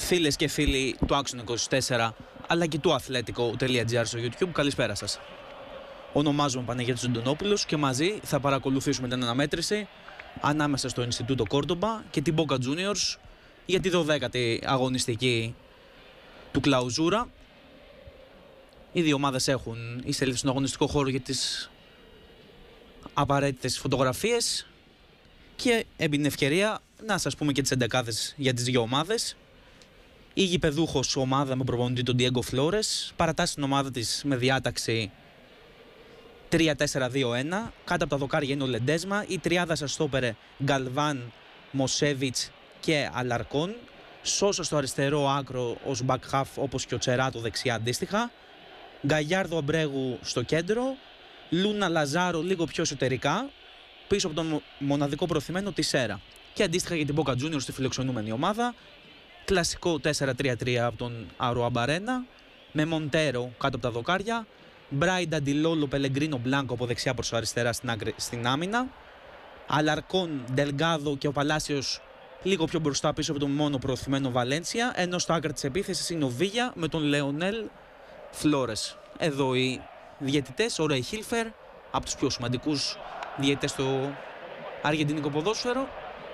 Φίλες και φίλοι του Άξονα 24 αλλά και του Atletico.gr στο YouTube, καλησπέρα σας. Ονομάζομαι Παναγιώτης Αντωνόπουλος και μαζί θα παρακολουθήσουμε την αναμέτρηση ανάμεσα στο Ινστιτούτο Κόρντομπα και την Boca Juniors για τη 12η αγωνιστική του Κλαουζούρα. Οι δύο ομάδες έχουν εισέλθει στον αγωνιστικό χώρο για τις απαραίτητες φωτογραφίες και επί την ευκαιρία να σας πούμε και τις εντεκάδες για τις δύο ομάδες. Η γηπεδούχος ομάδα με προπονητή τον Diego Flores παρατάσσει την ομάδα της με διάταξη 3-4-2-1. Κάτω από τα δοκάρια είναι ο Λεντέσμα. Η τριάδα σας στόπερε Γκαλβάν, Μοσέβιτς και Αλαρκόν. Σόσα στο αριστερό άκρο ως back half, όπως και ο Τσεράτο δεξιά αντίστοιχα. Γκαγιάρδο Αμπρέγου στο κέντρο. Λούνα Λαζάρο λίγο πιο εσωτερικά, πίσω από τον μοναδικό προθυμένο Τισέρα. Και αντίστοιχα για την Boca Juniors στη φιλοξενούμενη ομάδα. Κλασικό 4-3-3 από τον Αροαμπαρένα, με Μοντέρο κάτω από τα δοκάρια, Μπράιντα Ντιλόλο Πελεγκρίνο Μπλάνκο από δεξιά προς αριστερά στην άμυνα, Αλαρκόν, Ντελγκάδο και ο Παλάσιος λίγο πιο μπροστά πίσω από τον μόνο προωθημένο Βαλένσια, ενώ στο άκρα της επίθεσης είναι ο Βίγια με τον Λεονέλ Φλόρες. Εδώ οι διαιτητές, ο Ρέι Χίλφερ, από τους πιο σημαντικούς διαιτητές στο αργεντινικό ποδόσφαιρο.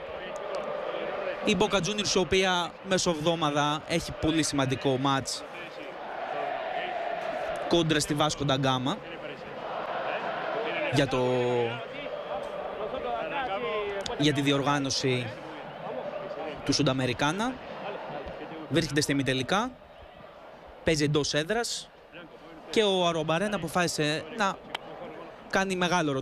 Η Boca Juniors, η οποία μεσοβδόμαδα έχει πολύ σημαντικό μάτς κόντρα στη Βάσκο ντα Γκάμα για τη διοργάνωση του Σουνταμερικάνα. Βρίσκεται στη ημιτελικά, παίζει εντός έδρας και ο Αρομπαρένα αποφάσισε να κάνει μεγάλο